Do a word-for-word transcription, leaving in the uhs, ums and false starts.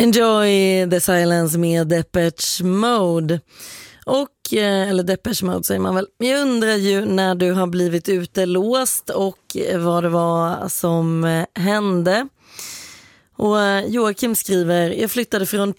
Enjoy the silence med Depeche Mode. Och, eller Depeche Mode säger man väl. Jag undrar ju när du har blivit utelåst och vad det var som hände. Och Joakim skriver: jag flyttade från